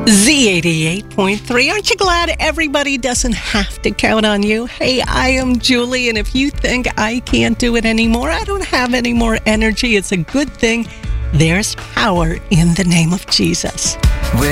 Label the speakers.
Speaker 1: Z88.3. Aren't you glad everybody doesn't have to count on you? Hey, I am Julie, and if you think I can't do it anymore, I don't have any more energy, it's a good thing. There's power in the name of Jesus.